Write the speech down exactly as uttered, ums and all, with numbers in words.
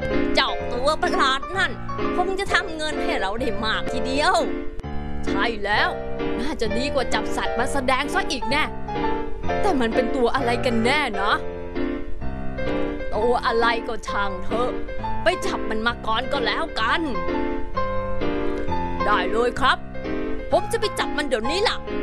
เจ้าตัวประหลาดนั่นคงจะทำเงินให้เราได้มากทีเดียวใช่แล้วน่าจะดีกว่าจับสัตว์มาแสดงซะอีกแน่แต่มันเป็นตัวอะไรกันแน่นะตัวอะไรก็ช่างเถอะไปจับมันมาก่อนก็แล้วกันได้เลยครับผมจะไปจับมันเดี๋ยวนี้ล่ะ